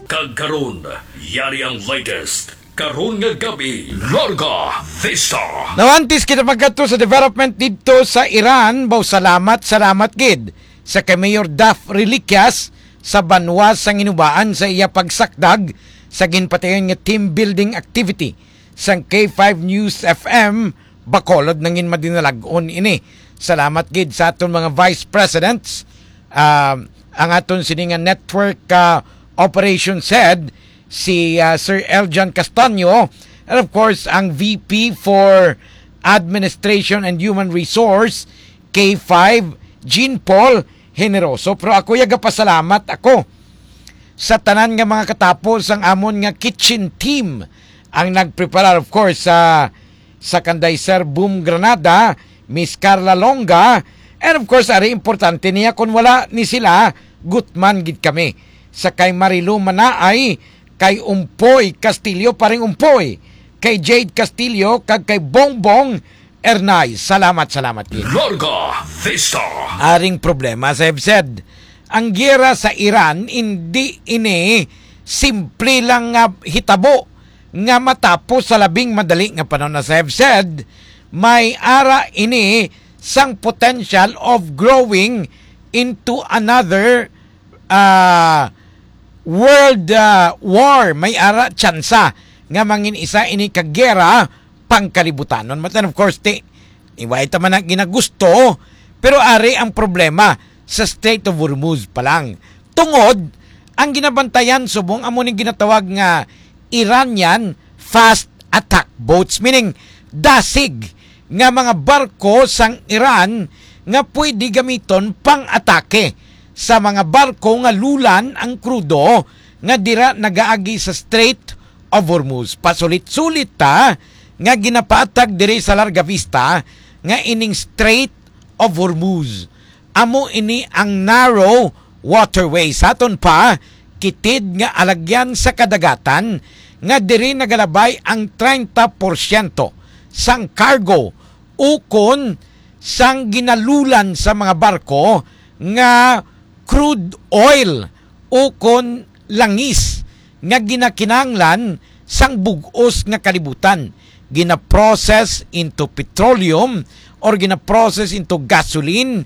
Kag karon, yari ang latest. Karon nga gabi, Larga Vista. Nawantis kita pagkato sa development dito sa Iran. Salamat gid sa kay Mayor Daf Reliquias sa banwas sang inubaan sa iya pagsakdag sa ginpatayon nga team building activity sang K5 News FM Bacolod nangin madinalagon ini. Salamat gid sa aton mga vice presidents, ang aton sininga network operations head si Sir Eljan Castaño, and of course ang VP for Administration and Human Resource K5 Jean Paul Generoso. Pero ako pasalamat ako sa tanan nga mga katapos ang amon nga kitchen team ang nagprepare, of course sa kanday Sir Boom Granada, Miss Carla Longa, and of course ari importante niya kung wala ni sila gutman gid kami sa kay Marilu Manaay, kay Umpoy Castillo, paring Umpoy, kay Jade Castillo, kag kay Bongbong Ernay. Salamat gid. Larga Vista. Aring problema, as I've said, ang giyera sa Iran hindi ini simple lang nga hitabo nga matapos sa labing madali nga panahon. As I've said, may ara ini sang potential of growing into another world war. May ara tsansa nga mangin isa ini kagera pangkalibutanon. But then of course, iway taman na ginagusto, pero ari ang problema sa Strait of Hormuz pa lang. Tungod, ang ginabantayan subong amo ning ginatawag nga Iranian fast attack boats, meaning dasig nga mga barko sang Iran nga pwede gamiton pang-atake sa mga barko nga lulan ang krudo nga dira nagaagi sa Strait of Hormuz. Pasulit-sulit ta nga ginapaatag diri sa Larga Vista nga ining Strait of Hormuz. Amo ini ang narrow waterway. Saton pa, kitid nga alagyan sa kadagatan nga diri nagalabay ang 30% sang cargo ukon sang ginalulan sa mga barko nga crude oil ukon langis nga ginakinanglan sang bugos nga kalibutan, gina-process into petroleum or gina-process into gasoline,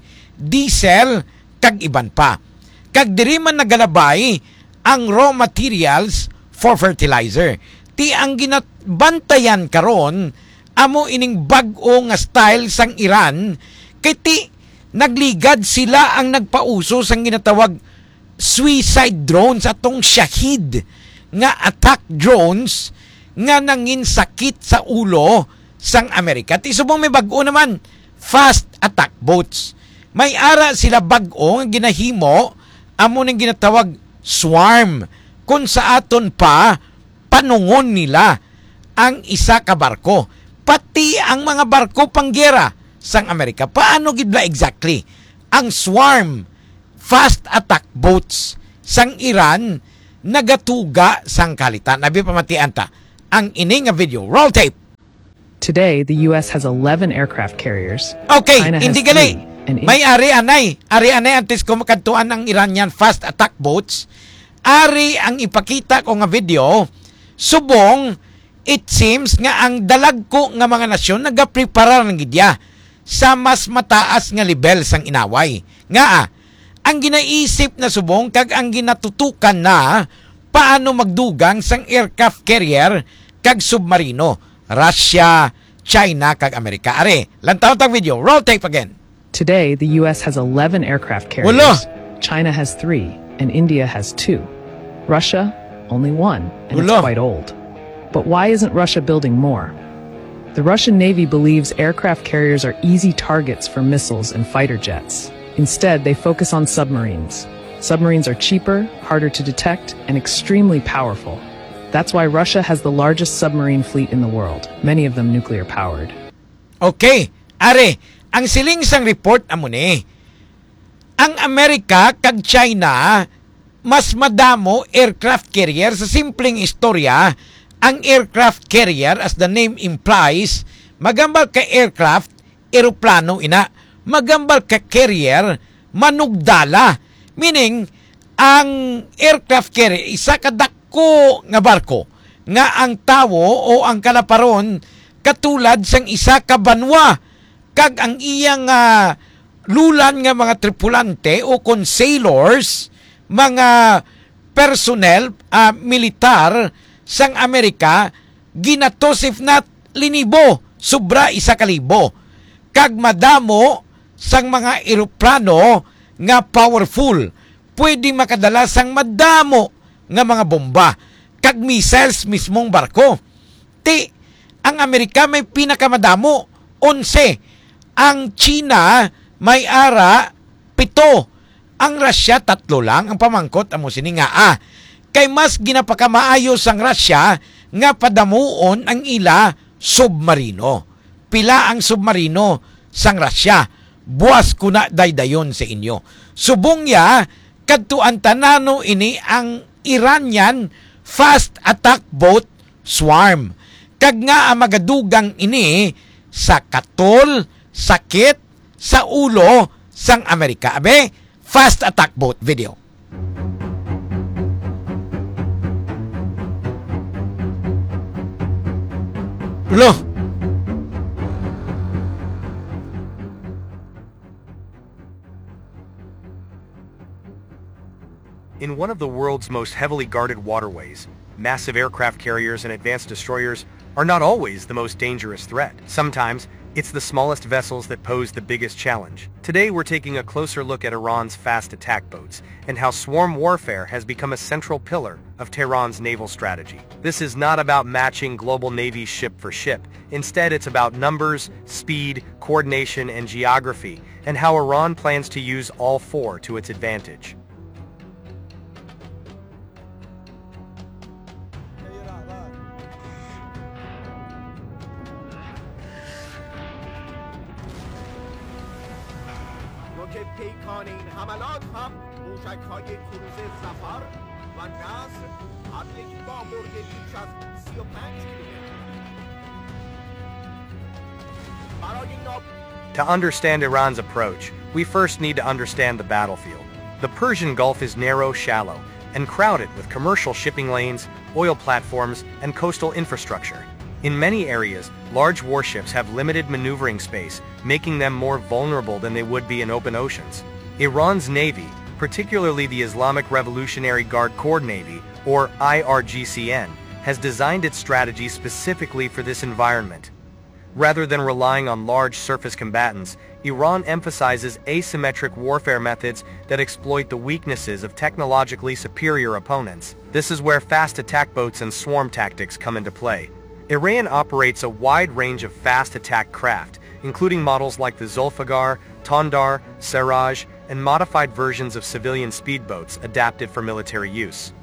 diesel kag iban pa. Kag diri man nagalabay ang raw materials for fertilizer. Ti ang ginabantayan karon amo ining bag-o nga style sang Iran, kay ti nagligad sila ang nagpauso sang ginatawag suicide drones, atong Shahid nga attack drones nga nangin sakit sa ulo sang Amerika. Ti subong may bag-o naman fast attack boats. May ara sila bag-o nga ginahimo amo ning ginatawag swarm, kung sa aton pa panungon nila ang isa ka barko, pati ang mga barko panggera sang Amerika. Paano gidla exactly ang swarm fast attack boats sang Iran nagatuga sang kalitan? Nabi pamatian ta ang ini nga video. Roll tape. Today, the U.S. has 11 aircraft carriers. Okay, China has hindi gali. 3, May ari-anay antes ko makadtuan ang Iranian fast attack boats. Ari ang ipakita ko nga video. Subong, it seems nga ang dalagko nga mga nasyon nagaprepara ng gidya sa mas mataas nga level sang inaway. Nga ang ginaisip na subong kag ang ginatutukan na paano magdugang sang aircraft carrier kag submarino. Russia, China kag Amerika. Are, lantaw tag video. Roll tape again. Today, the U.S. has 11 aircraft carriers. Wala. China has 3, and India has 2. Russia, only 1, and Wala. it's quite old. But why isn't Russia building more? The Russian Navy believes aircraft carriers are easy targets for missiles and fighter jets. Instead, they focus on submarines. Submarines are cheaper, harder to detect, and extremely powerful. That's why Russia has the largest submarine fleet in the world, many of them nuclear-powered. Okay, are, ang siling sang report amo ni. Ang Amerika kag China mas madamo aircraft carrier. Sa simpleng istorya, ang aircraft carrier, as the name implies, magambal ka aircraft, eroplano ina. Magambal ka carrier, manugdala. Meaning, ang aircraft carrier isa ka dako nga barko nga ang tawo o ang kalaparon katulad sang isa ka banwa kag ang iyang lulan nga mga tripulante o kon sailors, mga personnel militar sang Amerika ginatos if not linibo, sobra 1,000. Kag madamo sang mga eroplano nga powerful, pwede makadala sang madamo nga mga bomba kag missiles mismong barko. Ang Amerika may pinakamadamo 11, ang China may ara 7, ang Russia 3 lang. Ang pamangkot amo sini nga kay mas ginapakamaayos ang Russia nga padamuon ang ila submarino. Pila ang submarino sang Russia? Buwas ko na daydayon sa inyo. Subong ya kadtuan tanano ini ang Iranian fast attack boat swarm. Kag nga ang magadugang ini sa katol, sakit, sa ulo sang Amerika. Abe, fast attack boat video. Lo. In one of the world's most heavily guarded waterways, massive aircraft carriers and advanced destroyers are not always the most dangerous threat. Sometimes, it's the smallest vessels that pose the biggest challenge. Today we're taking a closer look at Iran's fast attack boats and how swarm warfare has become a central pillar of Tehran's naval strategy. This is not about matching global navies ship for ship. Instead, it's about numbers, speed, coordination, and geography, and how Iran plans to use all four to its advantage. پیکان این حملات هم موشک‌های کروز ظفر و نصر هر یک با برد بیش از 35 کیلومتر. To understand Iran's approach, we first need to understand the battlefield. The Persian Gulf is narrow, shallow, and crowded with commercial shipping lanes, oil platforms, and coastal infrastructure. In many areas, large warships have limited maneuvering space, making them more vulnerable than they would be in open oceans. Iran's navy, particularly the Islamic Revolutionary Guard Corps Navy, or IRGCN, has designed its strategy specifically for this environment. Rather than relying on large surface combatants, Iran emphasizes asymmetric warfare methods that exploit the weaknesses of technologically superior opponents. This is where fast attack boats and swarm tactics come into play. Iran operates a wide range of fast attack craft, including models like the Zulfiqar, Tandar, Siraj, and modified versions of civilian speedboats adapted for military use.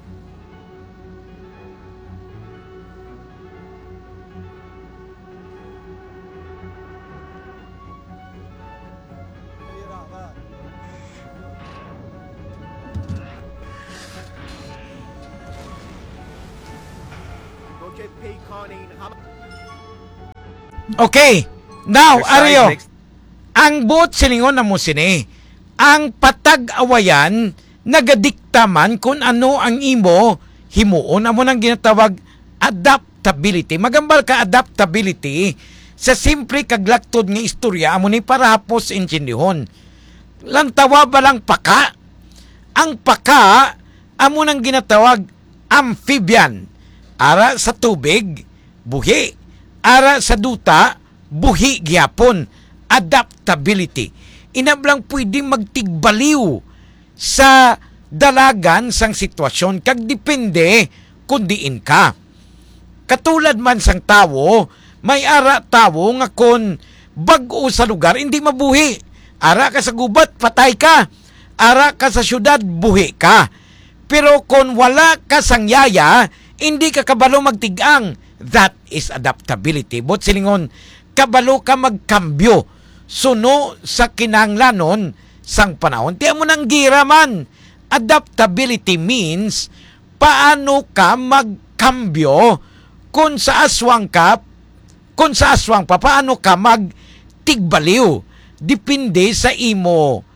Okay, now, Their size Aryo, makes- ang buot silingon na mo sini, ang patag-awayan, nagadikta man kung ano ang imo, himuon, amo nang ginatawag adaptability. Magambal ka adaptability sa simple kaglaktod nga istorya, amo ni para hapos intinihon. Lantawa ba lang paka? Ang paka, amo nang ginatawag amphibian. Ara sa tubig, buhi. Ara sa duta, buhi gyapon. Adaptability. Inablang pwedeng magtigbaliw sa dalagan sang sitwasyon kag depende kung diin ka. Katulad man sang tawo, may ara tawo nga kon bag-o sa lugar, hindi mabuhi. Ara ka sa gubat, patay ka. Ara ka sa syudad, buhi ka. Pero kung wala ka sang yaya, hindi ka kabalo magtigang. That is adaptability. But silingon, kabalo ka magkambyo. Suno sa kinanglanon sang panahon. Tiyan mo nang gira man. Adaptability means paano ka magkambyo kung sa aswang ka, kung sa aswang pa, paano ka magtigbaliw. Depende sa imo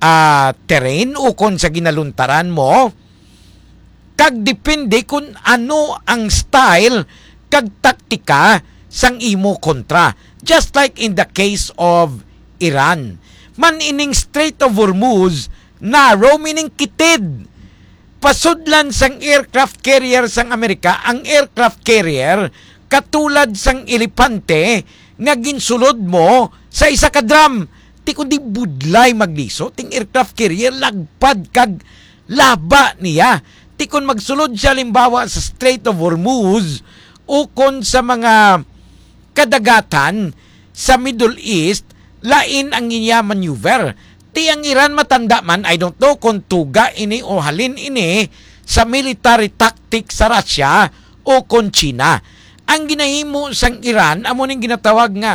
terrain ukon sa ginaluntaran mo, kag depende kung ano ang style kag taktika sang imo kontra. Just like in the case of Iran. Man ining Strait of Hormuz, narrow meaning kitid. Pasudlan sang aircraft carrier sang Amerika, ang aircraft carrier katulad sang elepante nga ginsulod mo sa isa ka drum. Ti kundi budlay magliso, ting aircraft carrier lagpad kag laba niya. Ti kun magsulod siya limbawa sa Strait of Hormuz o kon sa mga kadagatan sa Middle East, lain ang inya maneuver. Ti ang Iran matanda man, I don't know kung tuga ini o halin ini sa military tactic sa Russia o kung China. Ang ginahimo sang Iran, amo ning ginatawag nga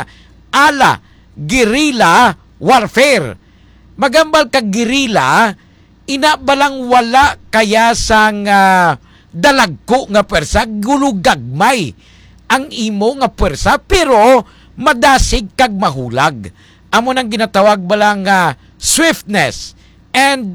guerrilla warfare. Magambal kag guerrilla, ina balang wala kaya sang dalagko nga pwersa, gulugagmay ang imo nga pwersa, pero madasig kag mahulag. Amo nang ginatawag balang swiftness and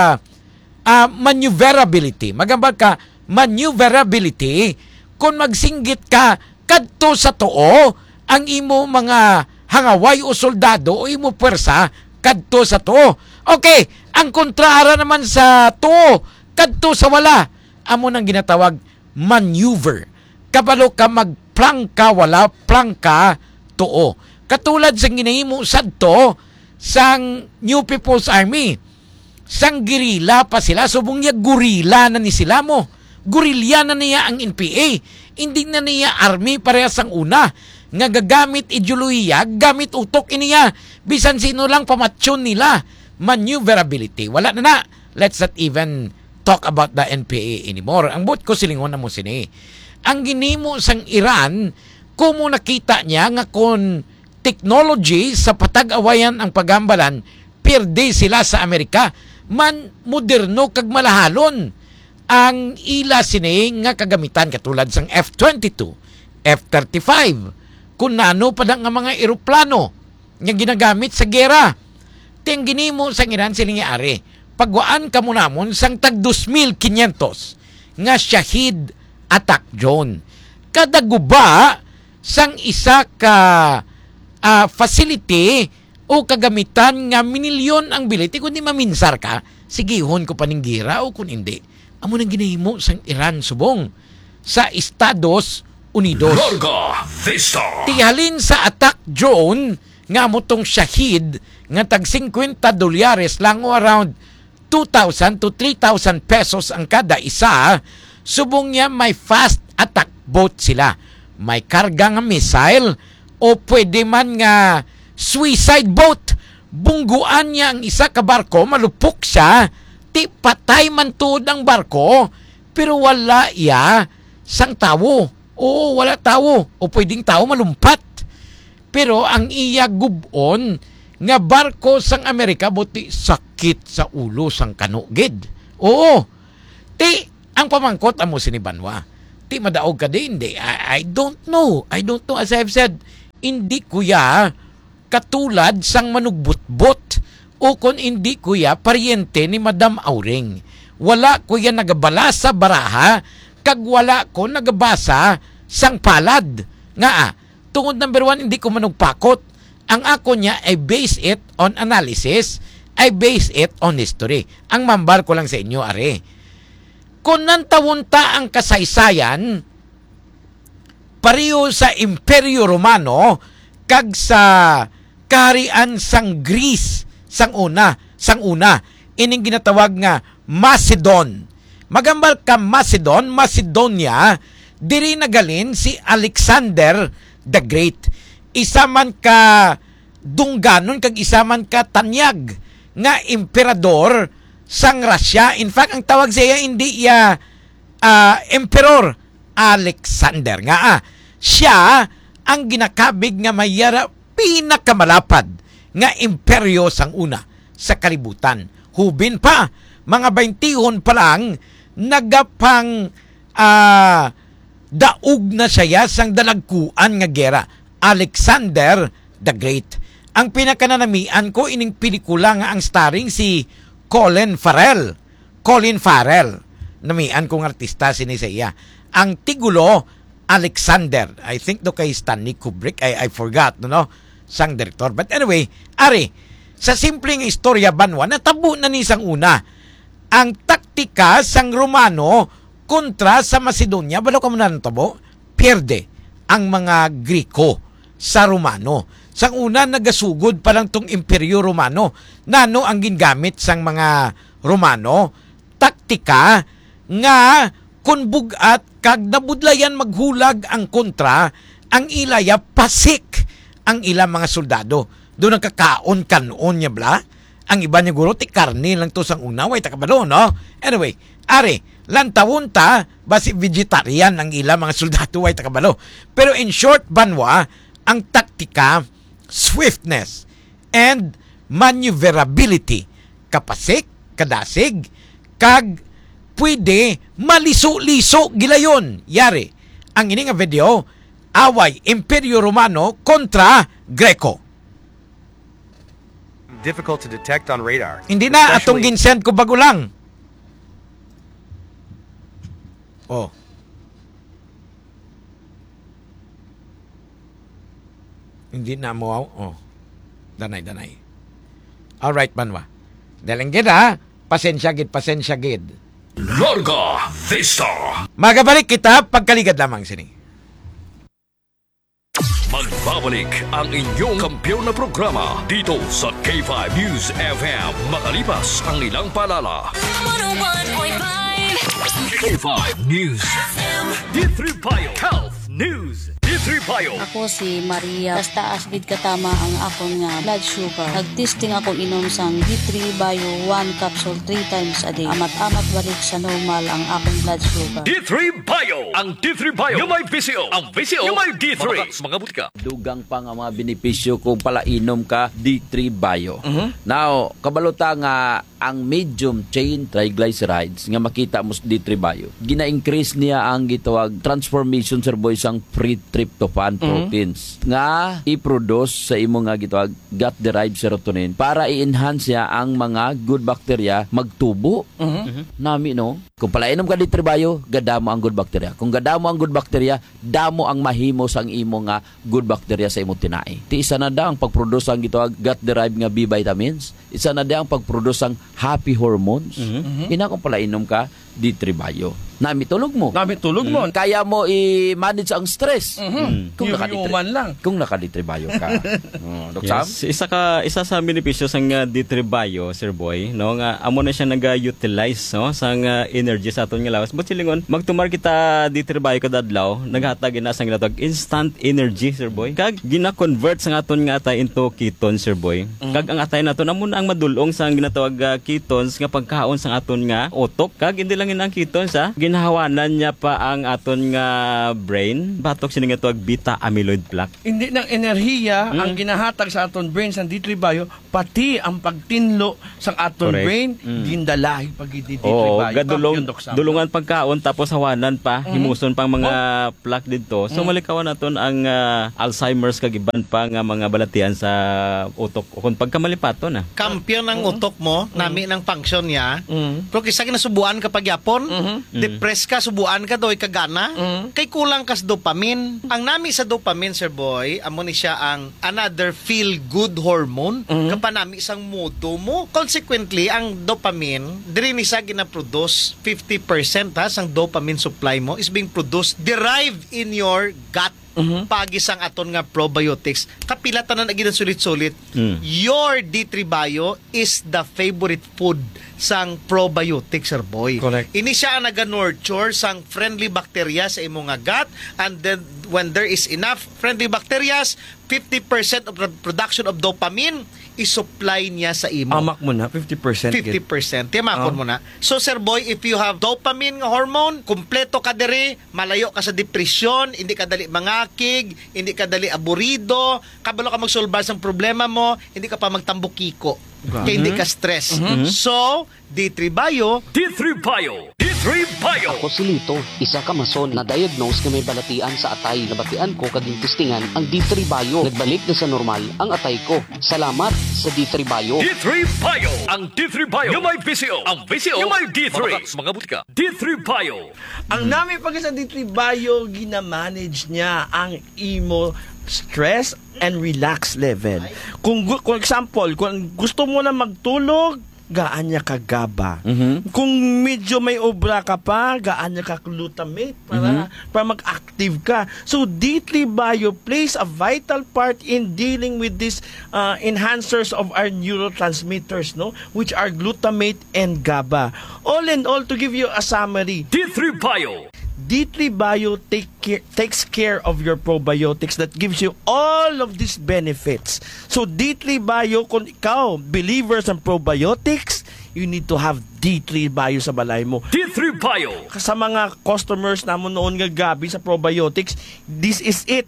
maneuverability. Magambal ka maneuverability kung magsinggit ka kadto sa tuo ang imo mga hangaway o soldado o imo pwersa kadto sa tuo. Okay, ang kontrara naman sa tuo kadto sa wala, amo nang ginatawag maneuver. Kabalo ka magplangka wala, plangka tuo. Katulad sa ginahimo sadto sang New People's Army. Sang guerrilla pa sila, subong niya gorilla na ni sila mo. Guerrilla na niya ang NPA. Hindi na niya army parehas ang una. Nga gagamit ideolohiya, gamit utok iniya. Bisan sino lang pamatsyon nila. Maneuverability. Wala na. Let's not even talk about the NPA anymore. Ang buot ko silingon na mo sini. Ang ginimo sang Iran, kung mo nakita niya nga kung technology sa patag-awayan ang pagambalan, pirde sila sa Amerika. Man moderno kag malahalon ang ila sini nga kagamitan katulad sang F-22, F-35, kung nano pa nga mga eroplano nga ginagamit sa gera. Ting ginimo sang Iran siling ari. Pagwaan ka mo namon sang tag 2,500 nga Shahid attack drone. Kada guba sang isa ka facility o kagamitan nga minilyon ang biliti, kundi maminsar ka, sigihon ko paningira o kung hindi. Amo nang ginahimo sang Iran subong sa Estados Unidos. Larga Vista. Tihalin sa attack drone nga mo tong Shahid nga tag $50 lang o around 2,000 to 3,000 pesos ang kada isa. Subong niya may fast attack boat sila. May karga nga missile o pwede man nga suicide boat. Bungguan niya ang isa ka barko, malupok siya, ti patay man tuod ang barko, pero wala iya sang tawo. Oo, wala tawo. O pwedeng tao malumpat. Pero ang iya gubon nga barko sang Amerika, buti sakit sa ulo sang kanugid. Oo. Ti, ang pamangkot amo sinibanwa. Ti madaog ka din, hindi. I don't know. I don't know. As I've said, hindi kuya katulad sang manugbutbot o kung hindi kuya paryente ni Madam Auring. Wala kuya nagabala sa baraha kag wala ko nagabasa sang palad. Nga tungod number 1, hindi ko manugpakot. Ang ako niya ay base it on analysis, I base it on history. Ang mambar ko lang sa inyo, are. Kung nantawunta ang kasaysayan, pareho sa Imperyo Romano, kag sa kaharian sang Greece, sang una, ining ginatawag nga Macedon. Magambal ka Macedon, Macedonia, diri nagalin si Alexander the Great. Isa man ka dungganon, kag isa man ka tanyag nga emperador sang Russia. In fact, ang tawag siya hindi emperor Alexander nga. Siya ang ginakabig nga mayara pinakamalapad nga imperyo sang una sa kalibutan. Hubin pa, mga 20 pa lang, nagapang daog na siya sang dalagkuan nga gera. Alexander the Great. Ang pinakananamian ko ining pelikula nga ang starring si Colin Farrell. Namian kong artista siya. Ang tigulo, Alexander. I think do kay Stanley Kubrick. I forgot, no? Sang direktor. But anyway, ari, sa simpleng istorya banwa, natabo na ni sang una. Ang taktika sang Romano kontra sa Macedonia, balo ka muna natabo, pierde ang mga Griko sa Romano. Sang una, nagasugod pa lang tong Imperyo Romano. Nano ang gingamit sang mga Romano? Taktika nga kung bugat kag nabudlayan maghulag ang kontra, ang ilaya pasik ang ilang mga soldado. Doon ang kakaon kanon niya bla. Ang iba niya guro, ti karne lang to sang una, way takabalo, no? Anyway, ari, lantawon ta, basi vegetarian ang ilang mga soldado, way takabalo. Pero in short, banwa, ang taktika, swiftness, and maneuverability. Kapasik, kadasig, kag pwede maliso-liso gilayon. Yari, ang ini nga video, away Imperyo Romano kontra Greco. Difficult to detect on radar. Hindi na atong especially- ginsend ko bago lang. Oh. Hindi na mo. Oh. Danay. Alright, banwa. Dalang gid ha. Pasensya gid. Larga Vista. Magabalik kita pagkaligad lamang sini. Magbabalik ang inyong kampiyon na programa dito sa K5 News FM makalipas ang ilang paalala. 101.5 K5 News FM D3 Bio Health News D3 Bio. Ako si Maria. Taas gid katama ang akon nga blood sugar. Nagtesting ako inom sang D3 Bio 1 capsule 3 times a day. Amat-amat balik sa normal ang akong blood sugar. D3 Bio. Ang D3 Bio yung may VCO. Ang VCO yung may D3. Magabot ka. Dugang pa nga mga benepisyo kung pala inom ka D3 Bio. Now, kabalota nga ang medium chain triglycerides nga makita mo sa D3 Bio. Gina-increase niya ang gitawag transformation sir boy sang tryptophan proteins nga i-produce sa imo nga gitawag gut-derived serotonin para i-enhance niya ang mga good bacteria magtubo. Nami no? Kung pala inom ka D3 Bio, gadamo ang good bacteria. Kung gadamo ang good bacteria, damo ang mahimo sang imo nga good bacteria sa imong tinai. Ti isa na da ang pagproduce ang gitawag gut-derived nga B vitamins. Isa na da ang pagproduce ang happy hormones. Ina kung pala inom ka D3 Bio. Nami tulog mo. Kaya mo i-manage ang stress. Kung Yung lang. Kung naka-D3 Bio ka. Dok Sam? Yes. Isa sa benepisyo sang D3 Bio, Sir Boy, no nga amo na siya naga-utilize no sang energy sa aton nga lawas. But silingon magtumar kita D3 Bio kada adlaw, naghatag ina sang ginatawag instant energy, Sir Boy. Kag gina-convert sang aton nga atay into ketones, Sir Boy. Kag ang atay naton amo ang madulong sang ginatawag ketones nga pagkaon sang aton nga utok. Kag hindi lang ang ketones ginahawanan niya pa ang aton nga brain. Batok sining nga tuwag beta amyloid plaque. Hindi ng enerhiya ang ginahatag sa aton brain sa D3 Bio, pati ang pagtinlo sa aton Correct. brain, gindalahi pag D3 Oo, Bio. dulungan pagkaon tapos hawanan pa, himuson pang mga plaque dito. So malikawan naton ang Alzheimer's kag iban pa nga mga balatian sa utok o kung pagkamalipaton na. Kampiyon ng utok mo, nami ng function niya. Pero kisa kinasubuan ka pagyapon, depressed ka, subuan ka doy kagana, kay kulang kas dopamine. Ang nami sa dopamine, Sir Boy, amo ni siya ang another feel-good hormone. Kapanami isang mood mo. Consequently, ang dopamine, diri ni siya gina-produce 50% ha, sang dopamine supply mo is being produced, derived in your gut. Pagisang aton nga probiotics kapilatan na naging sulit-sulit. Your D3 Bio is the favorite food sang probiotics, Sir Boy. Correct. Ini siya ang naga-nurture sang friendly bacteria sa imong nga gut, and then when there is enough friendly bacteria, 50% of the production of dopamine is-supply niya sa imo. Amak mo na, 50%. 50%. Tiyamakon mo na. So, Sir Boy, if you have dopamine nga hormone, kumpleto ka diri, malayo ka sa depresyon, hindi ka dali mangakig, hindi ka dali aburido, kabalo ka magsolbar sa problema mo, hindi ka pa magtambukiko. Kaya hindi ka stress. So, D3 Bio, D3 Bio. D3 Bio. Ako si Lito, isa ka mason na diagnose nga may balatian sa atay. Nabatian ko kaging testingan ang D3 Bio. Nagbalik na sa normal ang atay ko. Salamat sa D3 Bio. D3 Bio. Ang D3 Bio. Yung may VCO. Ang VCO. Yung may D3. Mga butika. D3 Bio. Ang namin pag sa D3 Bio, ginamanage niya ang imo stress and relax level. Kung example, kung gusto mo na magtulog, gaan niya ka GABA. Kung medyo may obra ka pa, gaan niya ka glutamate para mag-active ka. So D3 Bio plays a vital part in dealing with these enhancers of our neurotransmitters, no, which are glutamate and GABA. All in all, to give you a summary, D3 Bio. D3 Bio takes care of your probiotics that gives you all of these benefits. So D3 Bio, kung ikaw believers ng probiotics, you need to have D3 Bio sa balay mo. D3 Bio. Sa mga customers namon noon nga gabi sa probiotics, this is it.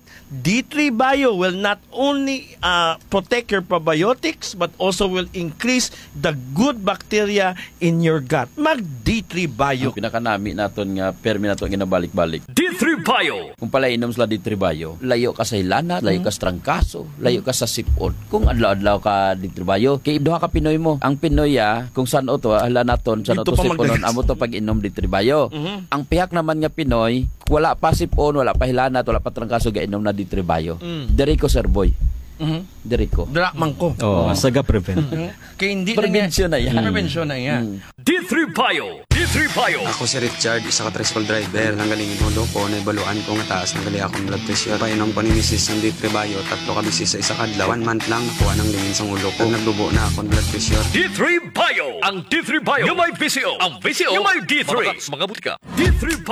D3 Bio will not only protect your probiotics but also will increase the good bacteria in your gut. Mag D3 Bio. Ang pinakanami naton nga permi naton ginabalik-balik. D3 Bio. Kung pala inom sila D3 Bio, layo ka sa ilana, layo ka sa trangkaso, layo ka sa sipon. Kung adlaw-adlaw ka D3 Bio, kay ibduha ka Pinoy mo. Ang Pinoy kung saan to hala naton sa to siponon amo to pag inom D3 Bio. Ang pihak naman nga Pinoy, wala pa sipon, wala pa hilana, wala pa trangkaso ga inom na D3 Bio. Derico Sir Boy. Derico. Drakman ko. Saga prevent. Kaya hindi Prevention na yan. Prevention na yan. D3 Bio. D3 Bio. Ako si Richard, isa ka tricycle driver. Nanggaling inulo ko, naibaluan ko nga taas, nanggali akong blood pressure. Painom ko ni Mrs. ng D3 Bio, 3 ka bisis sa isa kadlaw. 1 month lang, nakuha ng lingin sa ulo ko. Nagdubo na akong blood pressure. D3 Bio. Ang D3 Bio. Yung may VCO. Ang VCO. Yung may D3. Mga butika. D3